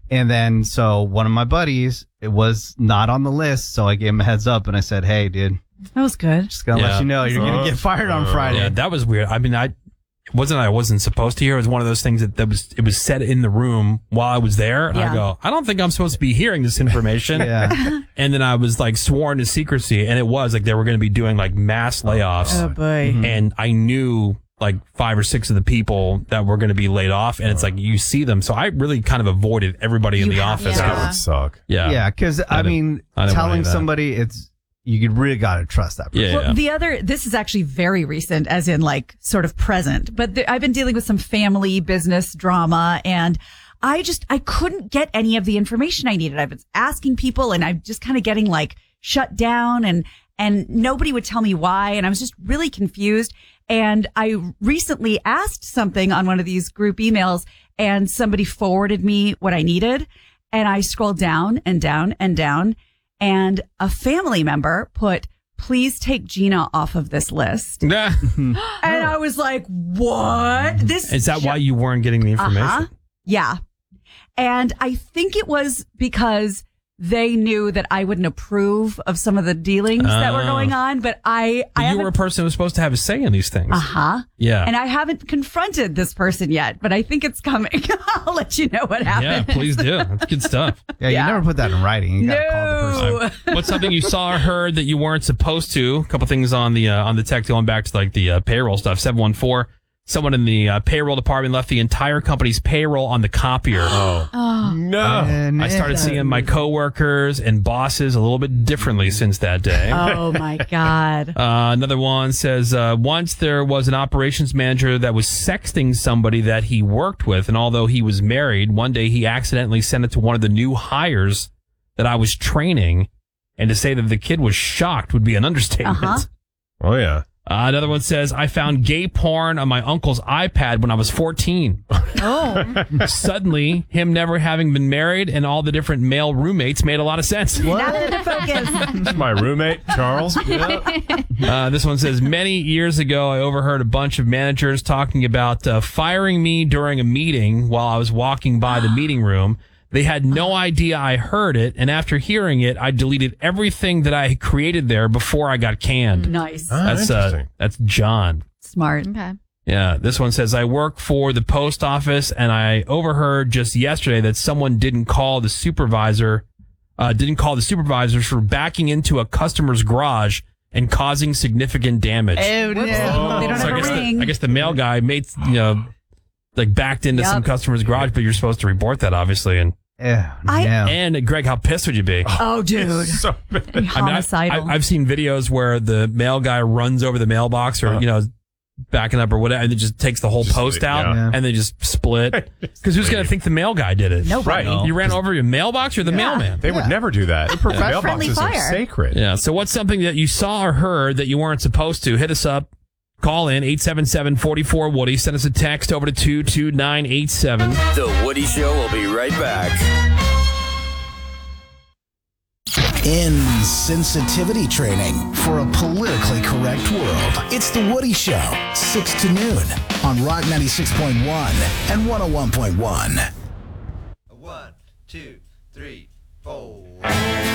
And then, so one of my buddies, it was not on the list. So I gave him a heads up and I said, hey, dude, That was good. just gonna let you know you're gonna get fired on Friday. Yeah, that was weird. I mean, I wasn't supposed to hear. It was one of those things that was said in the room while I was there. And I go, I don't think I'm supposed to be hearing this information. Yeah. And then I was like sworn to secrecy, and it was like they were going to be doing like mass layoffs. Oh boy. And I knew like 5 or 6 of the people that were going to be laid off, and it's like you see them. So I really kind of avoided everybody in the office. That would suck. Yeah. Yeah, because I mean, I didn't want telling any of that. somebody you really got to trust that person. Yeah. Well, this is actually very recent, as in like sort of present, but I've been dealing with some family business drama, and I couldn't get any of the information I needed. I've been asking people, and I'm just kind of getting like shut down, and nobody would tell me why. And I was just really confused. And I recently asked something on one of these group emails, and somebody forwarded me what I needed. And I scrolled down and down and down. And a family member put, please take Gina off of this list. And I was like, what? Is that why you weren't getting the information? Yeah. And I think it was because they knew that I wouldn't approve of some of the dealings that were going on. But you were a person who was supposed to have a say in these things. Yeah. And I haven't confronted this person yet, but I think it's coming. I'll let you know what happens. Yeah, please do. That's good stuff. Yeah, you never put that in writing. You gotta call the person. What's something you saw or heard that you weren't supposed to? A couple things on the text going back to like the payroll stuff. 714. Someone in the payroll department left the entire company's payroll on the copier. No. I started seeing my coworkers and bosses a little bit differently since that day. Oh my God. Another one says, once there was an operations manager that was sexting somebody that he worked with, and although he was married, one day he accidentally sent it to one of the new hires that I was training, and to say that the kid was shocked would be an understatement. Oh, yeah. Another one says, I found gay porn on my uncle's iPad when I was 14. Oh. Suddenly, him never having been married and all the different male roommates made a lot of sense. Not into focus. My roommate, Charles. This one says, many years ago, I overheard a bunch of managers talking about firing me during a meeting while I was walking by the meeting room. They had no idea I heard it, and after hearing it, I deleted everything that I had created there before I got canned. Nice. That's John. Smart. Okay. Yeah, this one says, I work for the post office, and I overheard just yesterday that someone didn't call the supervisors for backing into a customer's garage and causing significant damage. Oh, no. They don't So have a ring. I guess the mail guy backed into some customer's garage, but you're supposed to report that, obviously. And and Greg, how pissed would you be? Oh, dude. So bad. Homicidal. I've seen videos where the mail guy runs over the mailbox or, backing up or whatever, and it just takes the whole post out and they just split. Because who's going to think the mail guy did it? Nobody. Right. You ran over your mailbox or the mailman? They would never do that. Friendly Mailboxes are fire. sacred. Yeah. So what's something that you saw or heard that you weren't supposed to? Hit us up. Call in 877-44-WOODY. Send us a text over to 22987. The Woody Show will be right back. Insensitivity training for a politically correct world. It's The Woody Show, 6 to noon on Rock 96.1 and 101.1. 1, 2, 3, 4.